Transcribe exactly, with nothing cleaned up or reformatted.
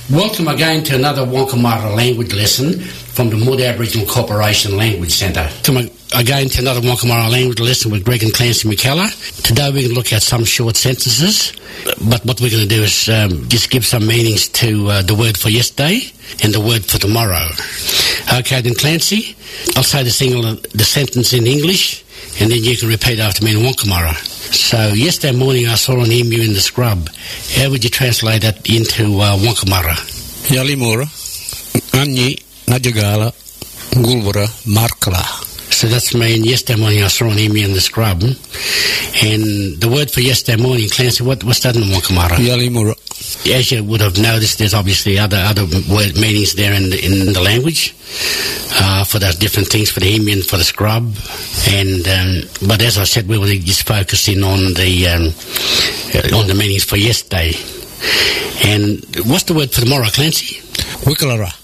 Welcome again to another Wonkamara language lesson from the Mood Aboriginal Corporation Language Centre. Welcome again to another Wonkamara language lesson with Greg and Clancy McKellar. Today we're going to look at some short sentences, but what we're going to do is um, just give some meanings to uh, the word for yesterday and the word for tomorrow. Okay, then Clancy, I'll say the, single, the sentence in English and then you can repeat after me in Wonkamara. So, yesterday morning I saw an emu in the scrub. How would you translate that into uh, Wonkamara? Yalimura, Anyi, Najagala, Gulvara, Markala. So that's mean yesterday morning I saw an emu in the scrub. And the word for yesterday morning, Clancy, what, what's that in Wonkamara? Yalimura. As you would have noticed, there's obviously other other word meanings there in the, in the language uh, for those different things, for the emu and for the scrub. And um, but as I said, we will just focus in on the um, on the meanings for yesterday. And what's the word for tomorrow, Clancy? Wikalara.